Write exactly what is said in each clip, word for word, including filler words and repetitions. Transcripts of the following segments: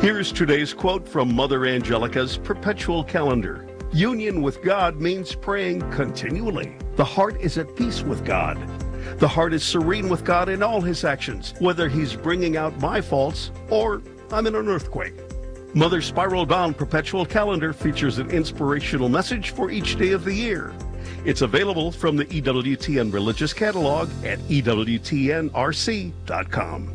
Here's today's quote from Mother Angelica's Perpetual Calendar. Union with God means praying continually. The heart is at peace with God. The heart is serene with God in all his actions, whether he's bringing out my faults or I'm in an earthquake. Mother's spiral-bound Perpetual Calendar features an inspirational message for each day of the year. It's available from the E W T N Religious Catalog at E W T N R C dot com.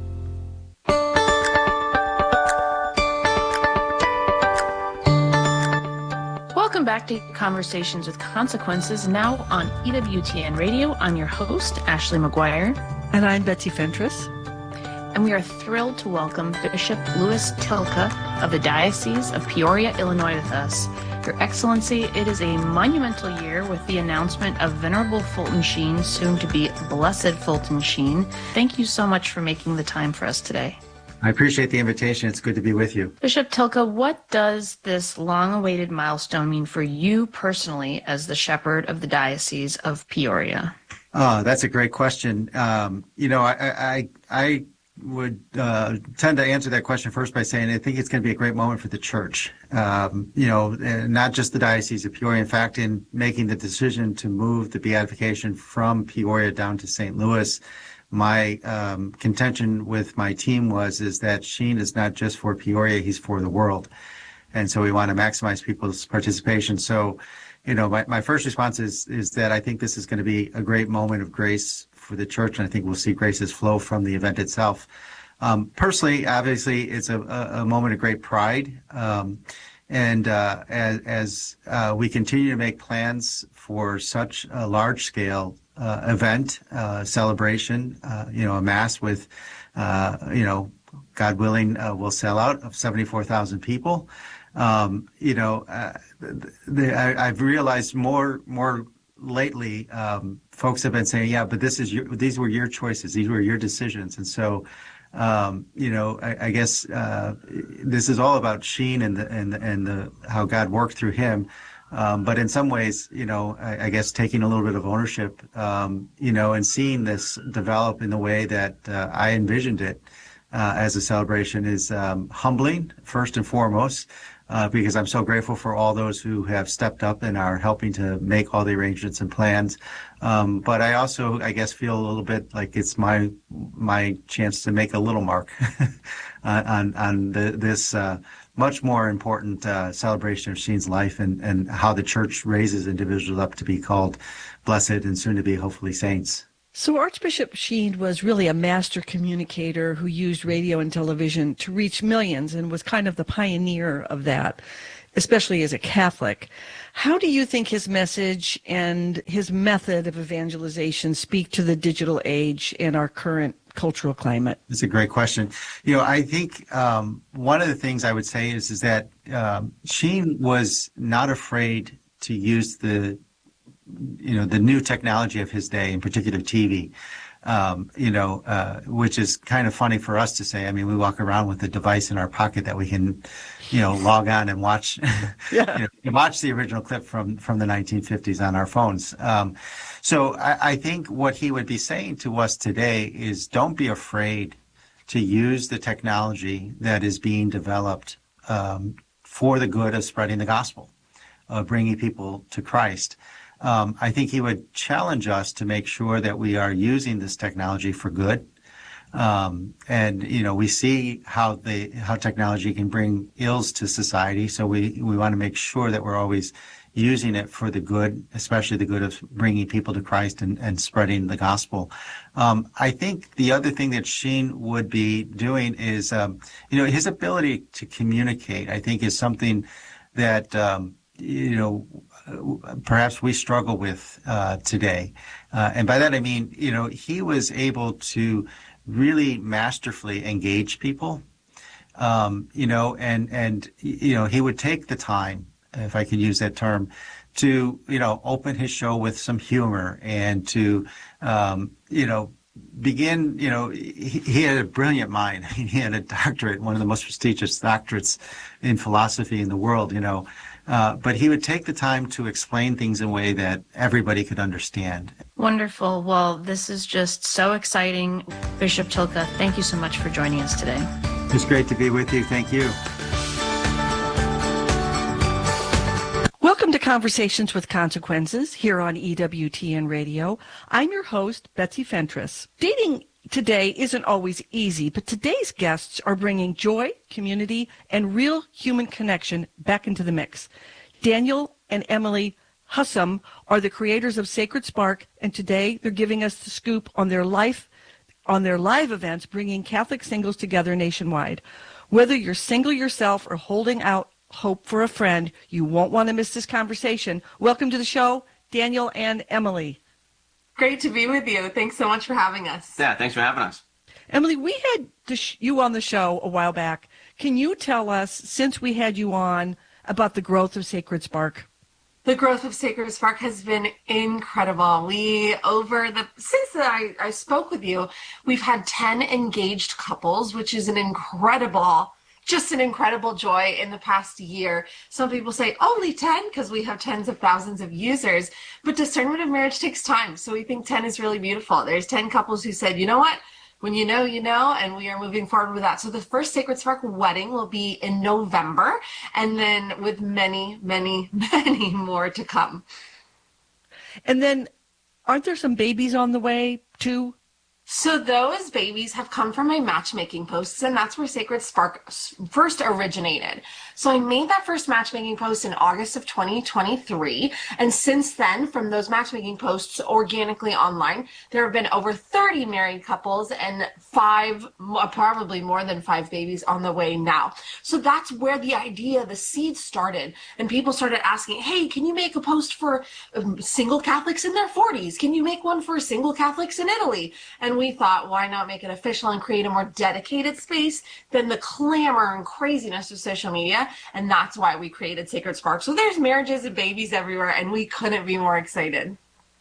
Welcome back to Conversations with Consequences, now on E W T N Radio. I'm your host, Ashley McGuire. And I'm Betsy Fentress. And we are thrilled to welcome Bishop Louis Tilka of the Diocese of Peoria, Illinois with us. Your Excellency, it is a monumental year with the announcement of Venerable Fulton Sheen, soon to be Blessed Fulton Sheen. Thank you so much for making the time for us today. I appreciate the invitation. It's good to be with you. Bishop Tilka, what does this long-awaited milestone mean for you personally as the shepherd of the Diocese of Peoria? Oh, that's a great question. Um, you know, I, I, I would uh, tend to answer that question first by saying I think it's going to be a great moment for the church. Um, you know, not just the Diocese of Peoria. In fact, in making the decision to move the beatification from Peoria down to Saint Louis, my um, contention with my team was is that Sheen is not just for Peoria, he's for the world. And so we want to maximize people's participation. So, you know, my, my first response is is that I think this is going to be a great moment of grace for the church, and I think we'll see graces flow from the event itself. Um, personally, obviously, it's a, a, a moment of great pride. Um, and uh, as, as uh, we continue to make plans for such a large-scale uh, event, uh, celebration, uh, you know, a mass with, uh, you know, God willing, uh, will sell out of seventy-four thousand people. Um, you know, uh, the, the, I, I've realized more, more lately, um, folks have been saying, yeah, but this is your, these were your choices. These were your decisions. And so, um, you know, I, I guess, uh, this is all about Sheen and the, and the, and the, how God worked through him. Um, but in some ways, you know, I, I guess taking a little bit of ownership, um, you know, and seeing this develop in the way that, uh, I envisioned it, uh, as a celebration is, um, humbling first and foremost. Uh, because I'm so grateful for all those who have stepped up and are helping to make all the arrangements and plans. Um, but I also, I guess, feel a little bit like it's my my chance to make a little mark on on the, this uh, much more important uh, celebration of Sheen's life and, and how the church raises individuals up to be called blessed and soon to be hopefully saints. So Archbishop Sheen was really a master communicator who used radio and television to reach millions and was kind of the pioneer of that, especially as a Catholic. How do you think his message and his method of evangelization speak to the digital age and our current cultural climate? That's a great question. You know, I think um, one of the things I would say is, is that um, Sheen was not afraid to use the you know, the new technology of his day, in particular T V, um, you know, uh, which is kind of funny for us to say. I mean, we walk around with a device in our pocket that we can, you know, log on and watch, yeah. you know, watch the original clip from, from the nineteen fifties on our phones. Um, so I, I think what he would be saying to us today is don't be afraid to use the technology that is being developed um, for the good of spreading the gospel, of bringing people to Christ. Um, I think he would challenge us to make sure that we are using this technology for good. Um, and, you know, we see how the, how technology can bring ills to society. So we, we want to make sure that we're always using it for the good, especially the good of bringing people to Christ and, and spreading the gospel. Um, I think the other thing that Sheen would be doing is, um, you know, his ability to communicate, I think, is something that, um, you know, perhaps we struggle with uh, today. Uh, and by that I mean, you know, he was able to really masterfully engage people, um, you know, and, and, you know, he would take the time, if I could use that term, to, you know, open his show with some humor and to, um, you know, begin, you know, he, he had a brilliant mind. I mean, he had a doctorate, one of the most prestigious doctorates in philosophy in the world, you know. Uh, but he would take the time to explain things in a way that everybody could understand. Wonderful. Well, this is just so exciting. Bishop Tilka, thank you so much for joining us today. It's great to be with you. Thank you. Conversations with Consequences here on E W T N Radio. I'm your host, Betsy Fentress. Dating today isn't always easy, but today's guests are bringing joy, community, and real human connection back into the mix. Daniel and Emily Hussam are the creators of Sacred Spark, and today they're giving us the scoop on their life, on their live events, bringing Catholic singles together nationwide. Whether you're single yourself or holding out hope for a friend, you won't want to miss this conversation. Welcome to the show, Daniel and Emily. Great to be with you. Thanks so much for having us. Yeah, thanks for having us. Emily, we had the sh- you on the show a while back. Can you tell us, since we had you on, about the growth of Sacred Spark? The growth of Sacred Spark has been incredible. We, over the, since I, I spoke with you, we've had ten engaged couples, which is an incredible Just an incredible joy in the past year. Some people say only ten because we have tens of thousands of users, but discernment of marriage takes time. So we think ten is really beautiful. There's ten couples who said, you know what? When you know, you know, and we are moving forward with that. So the first Sacred Spark wedding will be in November, and then with many, many, many more to come. And then aren't there some babies on the way too? So those babies have come from my matchmaking posts, and that's where Sacred Spark first originated. So I made that first matchmaking post in August of twenty twenty-three, and since then, from those matchmaking posts organically online, there have been over thirty married couples and five, probably more than five babies on the way now. So that's where the idea, the seed started, and people started asking, hey, can you make a post for um, single Catholics in their forties? Can you make one for single Catholics in Italy? And we thought, why not make it official and create a more dedicated space than the clamor and craziness of social media? And that's why we created Sacred Spark. So there's marriages and babies everywhere, and we couldn't be more excited.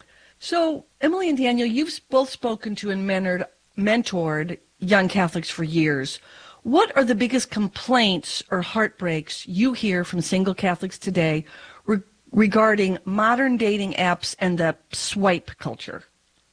So, Emily and Daniel, you've both spoken to and mentored, mentored young Catholics for years. What are the biggest complaints or heartbreaks you hear from single Catholics today re- regarding modern dating apps and the swipe culture?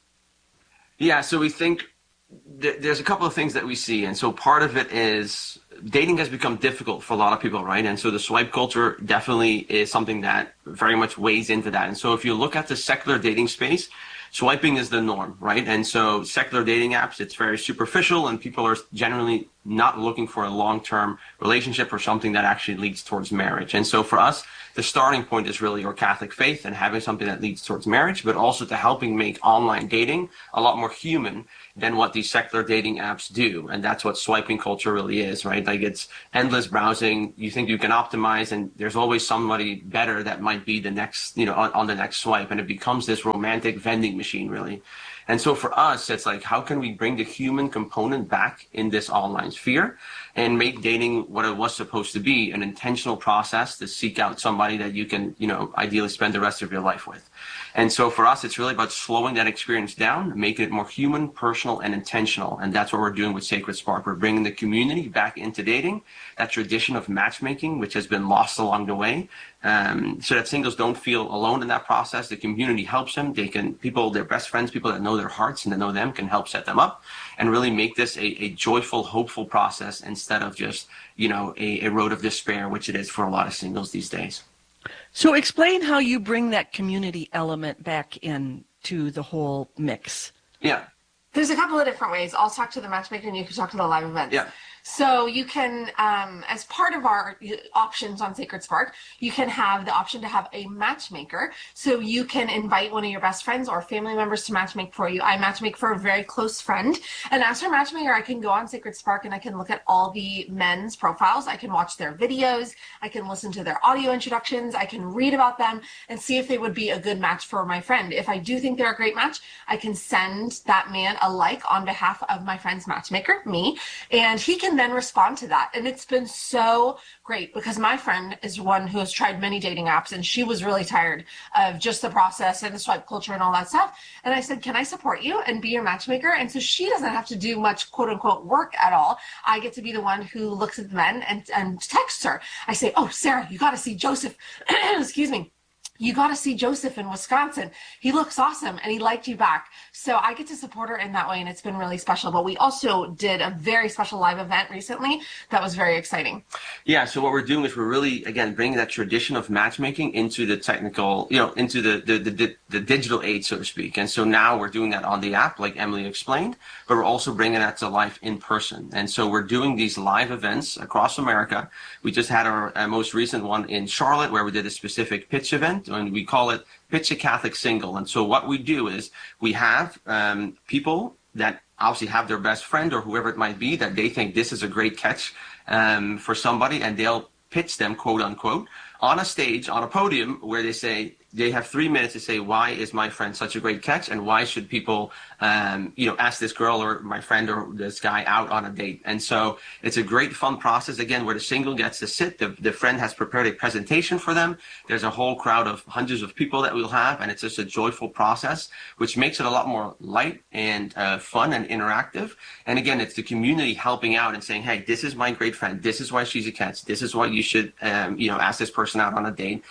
Yeah, so we think th- there's a couple of things that we see. And so part of it is dating has become difficult for a lot of people, right? And so the swipe culture definitely is something that very much weighs into that. And so if you look at the secular dating space, swiping is the norm, right? And so secular dating apps, it's very superficial, and people are generally not looking for a long-term relationship or something that actually leads towards marriage. And so for us, the starting point is really your Catholic faith and having something that leads towards marriage, but also to helping make online dating a lot more human than what these secular dating apps do. And that's what swiping culture really is, right? Like, it's endless browsing. You think you can optimize, and there's always somebody better that might be the next, you know, on, on the next swipe. And it becomes this romantic vending machine, really. And so for us, it's like, how can we bring the human component back in this online sphere and make dating what it was supposed to be, an intentional process to seek out somebody that you can, you know, ideally spend the rest of your life with. And so for us, it's really about slowing that experience down, making it more human, personal, and intentional. And that's what we're doing with Sacred Spark. We're bringing the community back into dating, that tradition of matchmaking, which has been lost along the way, um, so that singles don't feel alone in that process. The community helps them. They can, people, their best friends, people that know their hearts and that know them, can help set them up and really make this a, a joyful, hopeful process instead of just, you know, a, a road of despair, which it is for a lot of singles these days. So explain how you bring that community element back into the whole mix. Yeah. There's a couple of different ways. I'll talk to the matchmaker and you can talk to the live events. Yeah. So you can, um, as part of our options on Sacred Spark, you can have the option to have a matchmaker. So you can invite one of your best friends or family members to matchmake for you. I matchmake for a very close friend. And as her matchmaker, I can go on Sacred Spark and I can look at all the men's profiles. I can watch their videos. I can listen to their audio introductions. I can read about them and see if they would be a good match for my friend. If I do think they're a great match, I can send that man a like on behalf of my friend's matchmaker, me, and he can then respond to that. And it's been so great because my friend is one who has tried many dating apps and she was really tired of just the process and the swipe culture and all that stuff. And I said, can I support you and be your matchmaker? And so she doesn't have to do much quote unquote work at all. I get to be the one who looks at the men and, and texts her. I say, oh, Sarah, you got to see Joseph. Excuse me. you got to see Joseph in Wisconsin. He looks awesome and he liked you back. So I get to support her in that way, and it's been really special. But we also did a very special live event recently that was very exciting. Yeah, so what we're doing is we're really, again, bringing that tradition of matchmaking into the technical, you know, into the, the, the, the digital age, so to speak. And so now we're doing that on the app, like Emily explained, but we're also bringing that to life in person. And so we're doing these live events across America. We just had our uh, most recent one in Charlotte, where we did a specific pitch event, and we call it Pitch a Catholic Single. And so what we do is we have um, people that obviously have their best friend or whoever it might be that they think this is a great catch um, for somebody, and they'll pitch them, quote unquote, on a stage, on a podium, where they say, they have three minutes to say, why is my friend such a great catch, and why should people, um, you know, ask this girl or my friend or this guy out on a date? And so it's a great fun process, again, where the single gets to sit. The, the friend has prepared a presentation for them. There's a whole crowd of hundreds of people that we'll have, and it's just a joyful process, which makes it a lot more light and uh, fun and interactive. And again, it's the community helping out and saying, hey, this is my great friend. This is why she's a catch. This is why you should, um, you know, ask this person out on a date.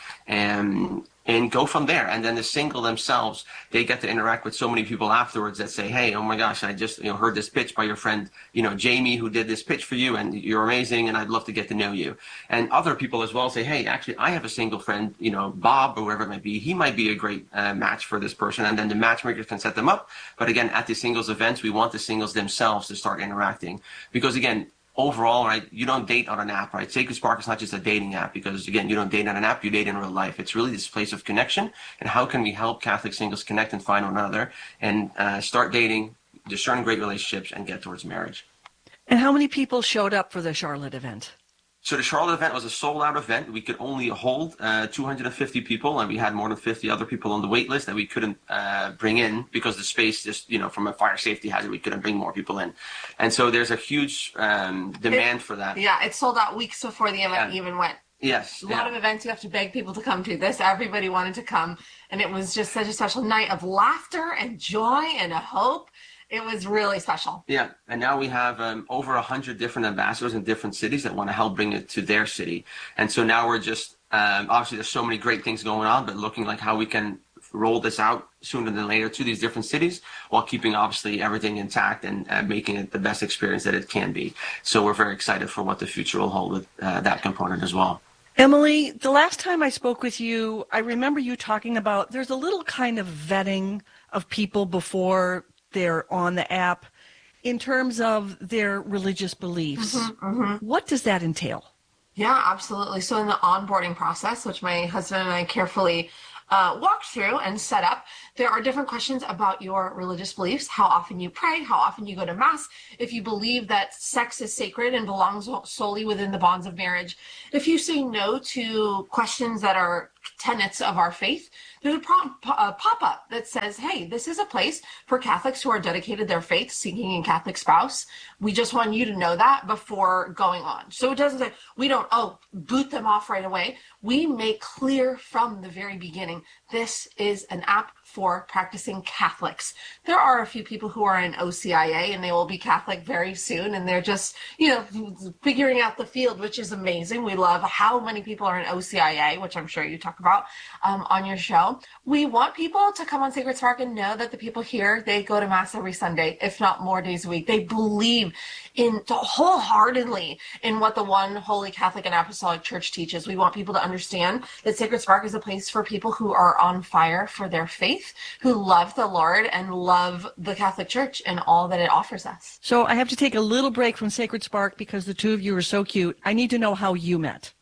And and go from there. And then the single themselves, they get to interact with so many people afterwards that say, hey, oh my gosh, I just, you know, heard this pitch by your friend, you know, Jamie, who did this pitch for you, and you're amazing, and I'd love to get to know you. And other people as well say, hey, actually, I have a single friend, you know, Bob, or whoever it might be, he might be a great uh, match for this person. And then the matchmakers can set them up. But again, at the singles events, we want the singles themselves to start interacting. Because again, overall, right, you don't date on an app, right? Sacred Spark is not just a dating app, because again, you don't date on an app, you date in real life. It's really this place of connection, and how can we help Catholic singles connect and find one another and uh, start dating, discern great relationships, and get towards marriage. And how many people showed up for the Charlotte event? So the Charlotte event was a sold-out event. We could only hold uh, two hundred fifty people, and we had more than fifty other people on the wait list that we couldn't uh, bring in because the space just, you know, from a fire safety hazard, we couldn't bring more people in. And so there's a huge um, demand it, for that. Yeah, it sold out weeks before the event yeah. even went. Yes. A yeah. lot of events you have to beg people to come to. This, everybody wanted to come, and it was just such a special night of laughter and joy and a hope. It was really special. Yeah, and now we have um, over a hundred different ambassadors in different cities that want to help bring it to their city. And so now we're just, um, obviously there's so many great things going on, but looking like how we can roll this out sooner than later to these different cities while keeping obviously everything intact and uh, making it the best experience that it can be. So we're very excited for what the future will hold with uh, that component as well. Emily, the last time I spoke with you, I remember you talking about there's a little kind of vetting of people before they're on the app in terms of their religious beliefs. Mm-hmm, mm-hmm. What does that entail? Yeah, absolutely. So in the onboarding process, which my husband and I carefully uh, walked through and set up, there are different questions about your religious beliefs, how often you pray, how often you go to Mass, if you believe that sex is sacred and belongs solely within the bonds of marriage. If you say no to questions that are tenets of our faith, there's a prompt, uh, pop-up that says, hey, this is a place for Catholics who are dedicated their faith, seeking a Catholic spouse. We just want you to know that before going on. So it doesn't say, we don't, oh, boot them off right away. We make clear from the very beginning, this is an app for practicing Catholics. There are a few people who are in O C I A and they will be Catholic very soon, and they're just, you know, figuring out the field, which is amazing. We love how many people are in O C I A, which I'm sure you talk about um, on your show. We want people to come on Sacred Spark and know that the people here, they go to Mass every Sunday, if not more days a week. They believe in wholeheartedly in what the one Holy Catholic and Apostolic Church teaches. We want people to understand that Sacred Spark is a place for people who are on fire for their faith, who love the Lord and love the Catholic Church and all that it offers us. So I have to take a little break from Sacred Spark because the two of you are so cute. I need to know how you met.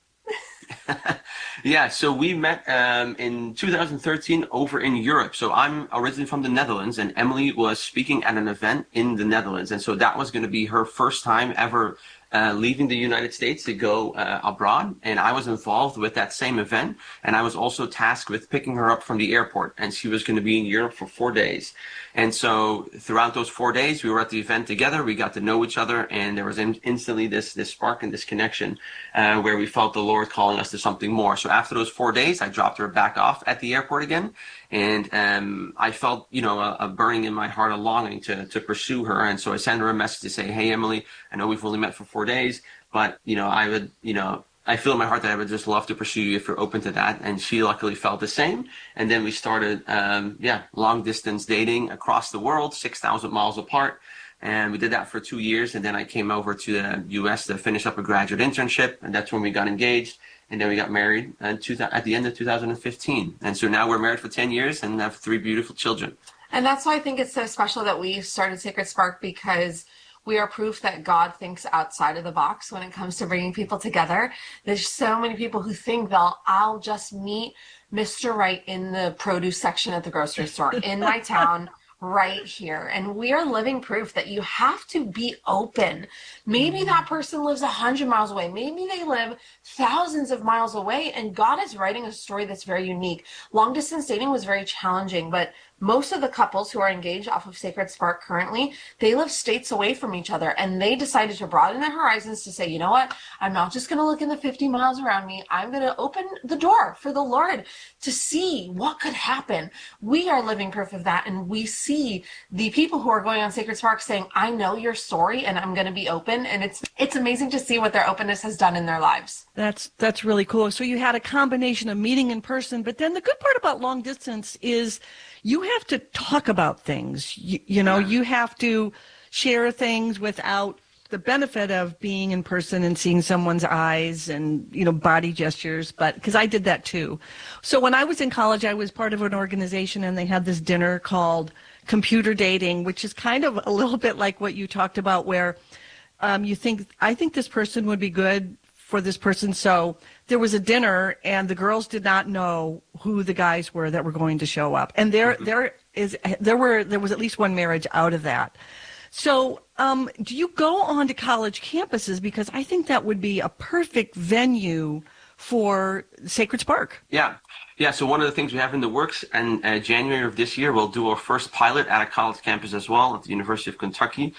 Yeah, so we met um, in two thousand thirteen over in Europe. So I'm originally from the Netherlands, and Emily was speaking at an event in the Netherlands. And so that was going to be her first time ever uh, leaving the United States to go uh, abroad. And I was involved with that same event. And I was also tasked with picking her up from the airport. And she was going to be in Europe for four days. And so throughout those four days, we were at the event together. We got to know each other. And there was in- instantly this, this spark and this connection uh, where we felt the Lord calling us to something more. So after those four days, I dropped her back off at the airport again. And um, I felt, you know, a, a burning in my heart, a longing to, to pursue her. And so I sent her a message to say, hey, Emily, I know we've only met for four days, but, you know, I would, you know, I feel in my heart that I would just love to pursue you if you're open to that. And she luckily felt the same. And then we started, um, yeah, long distance dating across the world, six thousand miles apart. And we did that for two years. And then I came over to the U S to finish up a graduate internship. And that's when we got engaged. And then we got married at the end of two thousand fifteen. And so now we're married for ten years and have three beautiful children. And that's why I think it's so special that we started Sacred Spark, because we are proof that God thinks outside of the box when it comes to bringing people together. There's so many people who think they'll, I'll just meet Mister Right in the produce section at the grocery store in my town right here. And we are living proof that you have to be open. Maybe that person lives a hundred miles away. Maybe they live thousands of miles away, and God is writing a story that's very unique. Long distance dating was very challenging, but most of the couples who are engaged off of Sacred Spark currently, they live states away from each other, and they decided to broaden their horizons to say, you know what, I'm not just going to look in the fifty miles around me. I'm going to open the door for the Lord to see what could happen. We are living proof of that, and we see the people who are going on Sacred Spark saying, I know your story, and I'm going to be open, and it's it's amazing to see what their openness has done in their lives. That's that's really cool. So you had a combination of meeting in person, but then the good part about long distance is you have to talk about things. You, you know, you have to share things without the benefit of being in person and seeing someone's eyes and, you know, body gestures. But because I did that too. So when I was in college, I was part of an organization, and they had this dinner called Computer Dating, which is kind of a little bit like what you talked about, where um, you think, I think this person would be good for this person. So there was a dinner, and the girls did not know who the guys were that were going to show up. And there, mm-hmm. there is, there were, there was at least one marriage out of that. So, um, do you go on to college campuses? Because I think that would be a perfect venue for Sacred Spark. Yeah. Yeah. So one of the things we have in the works, and uh, January of this year, we'll do our first pilot at a college campus as well at the University of Kentucky.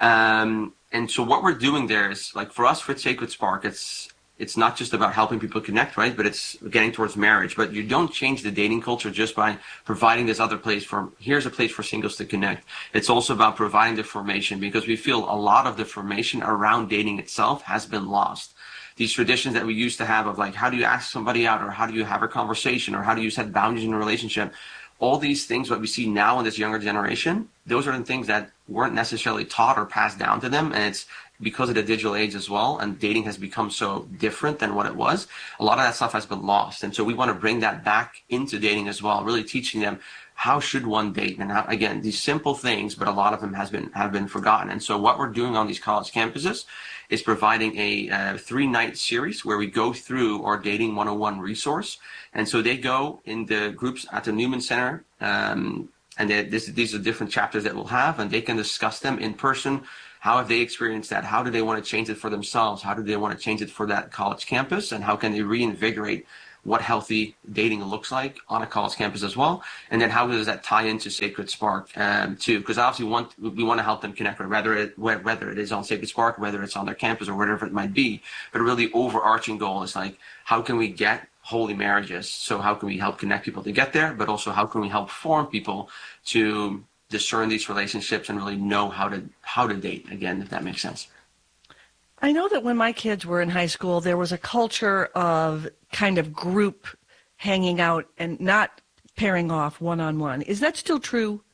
Um, And so what we're doing there is, like, for us, for Sacred Spark, it's it's not just about helping people connect, right? But it's getting towards marriage. But you don't change the dating culture just by providing this other place for, here's a place for singles to connect. It's also about providing the formation, because we feel a lot of the formation around dating itself has been lost. These traditions that we used to have of, like, how do you ask somebody out, or how do you have a conversation, or how do you set boundaries in a relationship? All these things, what we see now in this younger generation, those are the things that weren't necessarily taught or passed down to them. And it's because of the digital age as well. And dating has become so different than what it was. A lot of that stuff has been lost. And so we want to bring that back into dating as well, really teaching them how should one date, and how, again, these simple things, but a lot of them has been have been forgotten. And so what we're doing on these college campuses is providing a uh, three-night series where we go through our Dating one oh one resource. And so they go in the groups at the Newman Center, um, and they, this, these are different chapters that we'll have, and they can discuss them in person. How have they experienced that? How do they want to change it for themselves? How do they want to change it for that college campus? And how can they reinvigorate what healthy dating looks like on a college campus as well? And then how does that tie into Sacred Spark um, too? Because obviously we want, we want to help them connect, whether it, whether it is on Sacred Spark, whether it's on their campus, or whatever it might be. But a really overarching goal is, like, how can we get holy marriages? So how can we help connect people to get there? But also, how can we help form people to discern these relationships and really know how to how to date, again, if that makes sense. I know that when my kids were in high school, there was a culture of kind of group hanging out and not pairing off one-on-one. Is that still true?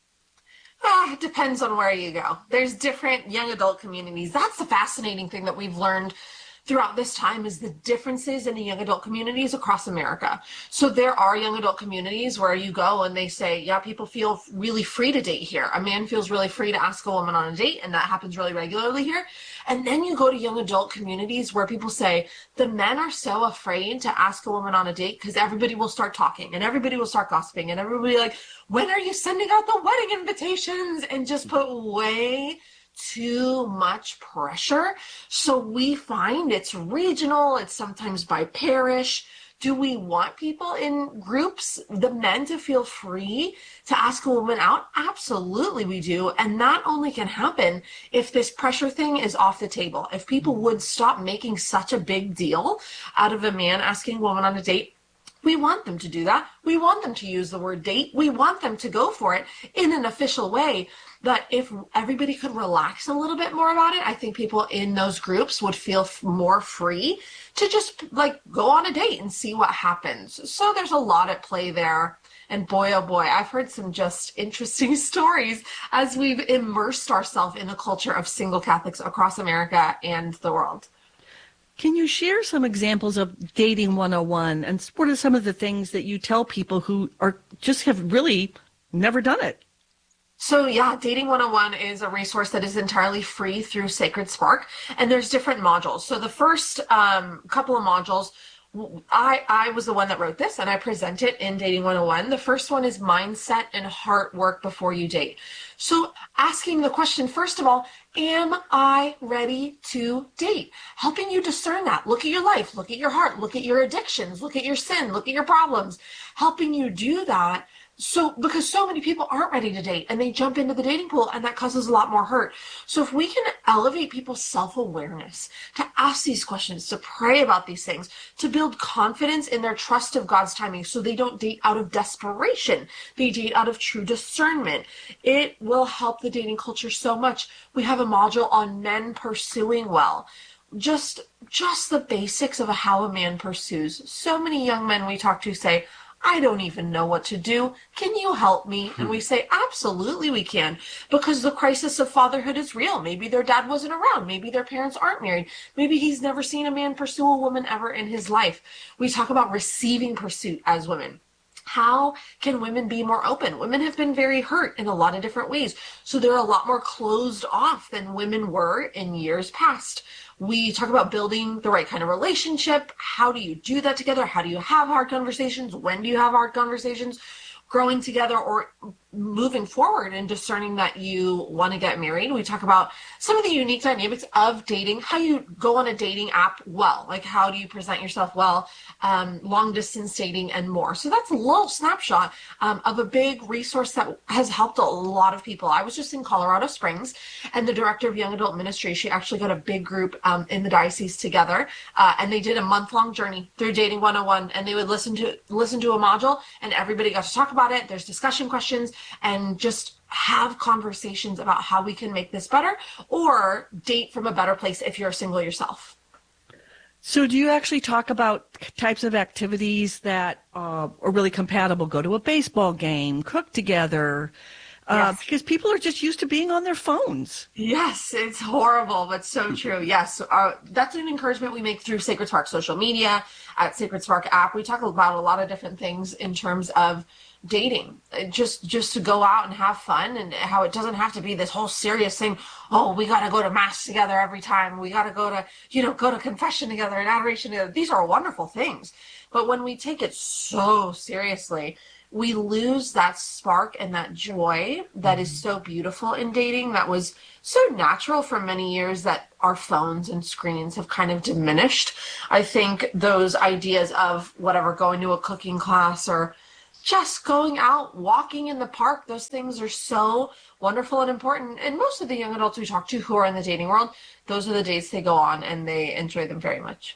Ah, it depends on where you go. There's different young adult communities. That's the fascinating thing that we've learned throughout this time, is the differences in the young adult communities across America. So there are young adult communities where you go and they say, yeah, people feel really free to date here. A man feels really free to ask a woman on a date, and that happens really regularly here. And then you go to young adult communities where people say the men are so afraid to ask a woman on a date because everybody will start talking and everybody will start gossiping and everybody like, when are you sending out the wedding invitations? And just put way too much pressure. So we find it's regional, it's sometimes by parish. Do we want people in groups, the men, to feel free to ask a woman out? Absolutely we do. And that only can happen if this pressure thing is off the table. If people would stop making such a big deal out of a man asking a woman on a date, We want them to do that. We want them to use the word date. We want them to go for it in an official way. But if everybody could relax a little bit more about it, I think people in those groups would feel f- more free to just like go on a date and see what happens. So there's a lot at play there. And boy, oh boy, I've heard some just interesting stories as we've immersed ourselves in the culture of single Catholics across America and the world. Can you share some examples of Dating one oh one, and what are some of the things that you tell people who are just have really never done it? So yeah, Dating one oh one is a resource that is entirely free through Sacred Spark, and there's different modules. So the first um, couple of modules, I, I was the one that wrote this, and I present it in Dating one oh one. The first one is mindset and heart work before you date. So asking the question, first of all, am I ready to date? Helping you discern that. Look at your life, look at your heart, look at your addictions, look at your sin, look at your problems. Helping you do that. So, because so many people aren't ready to date and they jump into the dating pool, and that causes a lot more hurt. So if we can elevate people's self-awareness, to ask these questions, to pray about these things, to build confidence in their trust of God's timing so they don't date out of desperation, they date out of true discernment, it will help the dating culture so much. We have a module on men pursuing well. Just, just the basics of how a man pursues. So many young men we talk to say, I don't even know what to do. Can you help me? And we say, absolutely we can, because the crisis of fatherhood is real. Maybe their dad wasn't around. Maybe their parents aren't married. Maybe he's never seen a man pursue a woman ever in his life. We talk about receiving pursuit as women. How can women be more open? Women have been very hurt in a lot of different ways. So they're a lot more closed off than women were in years past. We talk about building the right kind of relationship. How do you do that together? How do you have hard conversations? When do you have hard conversations? Growing together or moving forward and discerning that you want to get married. We talk about some of the unique dynamics of dating, how you go on a dating app well, like how do you present yourself well, um, long distance dating and more. So that's a little snapshot um, of a big resource that has helped a lot of people. I was just in Colorado Springs, and the director of young adult ministry, she actually got a big group um, in the diocese together, uh, and they did a month long journey through Dating one oh one, and they would listen to listen to a module, and everybody got to talk about it. There's discussion questions, and just have conversations about how we can make this better or date from a better place if you're single yourself. So do you actually talk about types of activities that uh, are really compatible? Go to a baseball game, cook together, uh, yes. Because people are just used to being on their phones. Yes, it's horrible, but so true. Yes, uh, that's an encouragement we make through Sacred Spark social media, at Sacred Spark app. We talk about a lot of different things in terms of dating, just just to go out and have fun, and how it doesn't have to be this whole serious thing. Oh, we got to go to mass together every time. We got to go to, you know, go to confession together and adoration together. These are wonderful things. But when we take it so seriously, we lose that spark and that joy that is so beautiful in dating, that was so natural for many years, that our phones and screens have kind of diminished. I think those ideas of whatever, going to a cooking class or just going out, walking in the park, those things are so wonderful and important. And most of the young adults we talk to who are in the dating world, those are the dates they go on, and they enjoy them very much.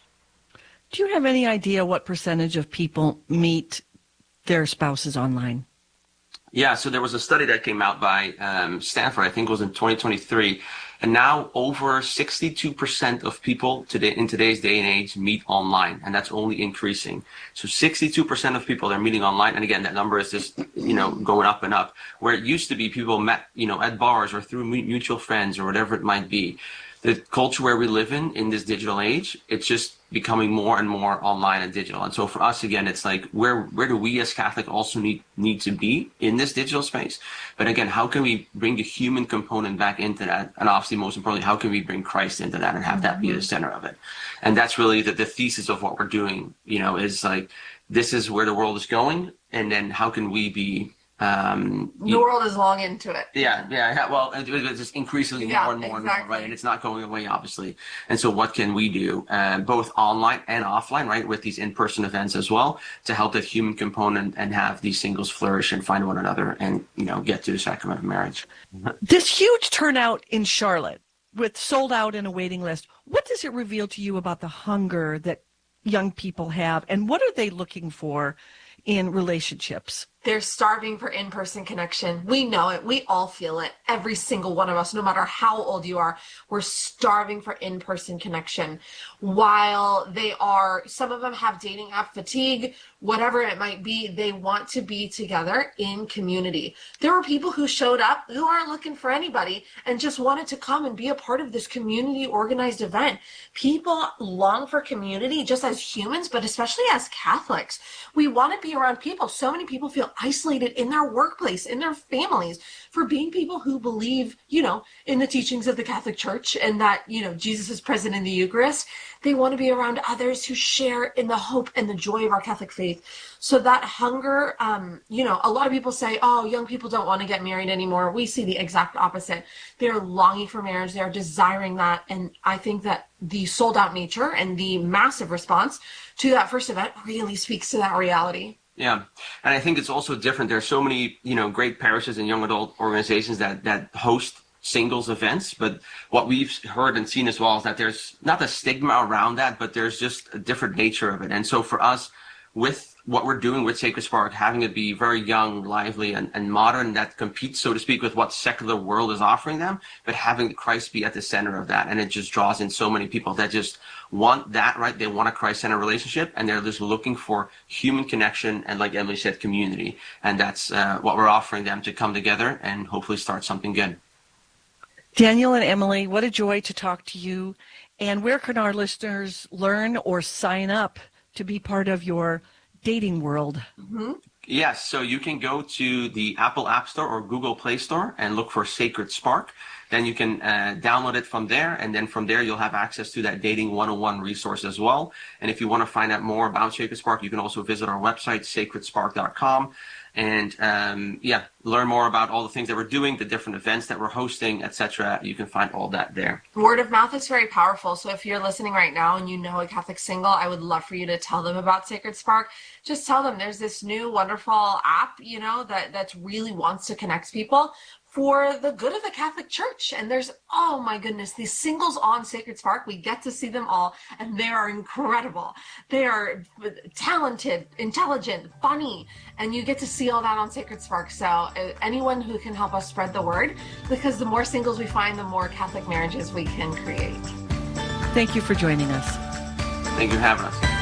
Do you have any idea what percentage of people meet their spouses online? Yeah, so there was a study that came out by um, Stanford, I think it was in twenty twenty-three, and now over sixty-two percent of people today in today's day and age meet online, and that's only increasing. So sixty-two percent of people are meeting online, and again, that number is just, you know, going up and up. Where it used to be people met, you know, at bars or through mutual friends or whatever it might be. The culture where we live in, in this digital age, it's just becoming more and more online and digital. And so for us, again, it's like, where where do we as Catholic also need need to be in this digital space? But again, how can we bring the human component back into that? And obviously, most importantly, how can we bring Christ into that and have that be the center of it? And that's really the, the thesis of what we're doing, you know, is like, this is where the world is going. And then how can we be Um, the world is long into it. Yeah, yeah. Well, it's just increasingly more yeah, and more exactly. and more, right? And it's not going away, obviously. And so what can we do, uh, both online and offline, right, with these in-person events as well, to help that human component and have these singles flourish and find one another and, you know, get to the sacrament of marriage. This huge turnout in Charlotte with sold out and a waiting list, what does it reveal to you about the hunger that young people have, and what are they looking for in relationships? They're starving for in-person connection. We know it. We all feel it. Every single one of us, no matter how old you are, we're starving for in-person connection. While they are, some of them have dating app fatigue, whatever it might be, they want to be together in community. There were people who showed up who aren't looking for anybody and just wanted to come and be a part of this community organized event. People long for community just as humans, but especially as Catholics. We want to be around people. So many people feel isolated in their workplace, in their families, for being people who believe, you know, in the teachings of the Catholic Church and that, you know, Jesus is present in the Eucharist. They want to be around others who share in the hope and the joy of our Catholic faith. So that hunger, um, you know, a lot of people say, oh, young people don't want to get married anymore. We see the exact opposite. They're longing for marriage. They're desiring that. And I think that the sold out nature and the massive response to that first event really speaks to that reality. Yeah. And I think it's also different. There's so many, you know, great parishes and young adult organizations that, that host singles events. But what we've heard and seen as well is that there's not a stigma around that, but there's just a different nature of it. And so for us, with what we're doing with Sacred Spark, having it be very young, lively, and, and modern, that competes, so to speak, with what secular world is offering them, but having Christ be at the center of that. And it just draws in so many people that just want that, right? They want a Christ-centered relationship, and they're just looking for human connection and, like Emily said, community. And that's uh, what we're offering them, to come together and hopefully start something good. Daniel and Emily, what a joy to talk to you. And where can our listeners learn or sign up to be part of your dating world? Mm-hmm. Yes, so you can go to the Apple App Store or Google Play Store and look for Sacred Spark. Then you can uh, download it from there, and then from there you'll have access to that Dating one oh one resource as well. And if you want to find out more about Sacred Spark, you can also visit our website, sacred spark dot com, and um, yeah, learn more about all the things that we're doing, the different events that we're hosting, et cetera. You can find all that there. Word of mouth is very powerful. So if you're listening right now and you know a Catholic single, I would love for you to tell them about Sacred Spark. Just tell them there's this new wonderful app, you know, that, that really wants to connect people for the good of the Catholic Church. And there's, oh my goodness, these singles on Sacred Spark, we get to see them all, and they are incredible. They are talented, intelligent, funny, and you get to see all that on Sacred Spark. So uh, anyone who can help us spread the word, because the more singles we find, the more Catholic marriages we can create. Thank you for joining us. Thank you for having us.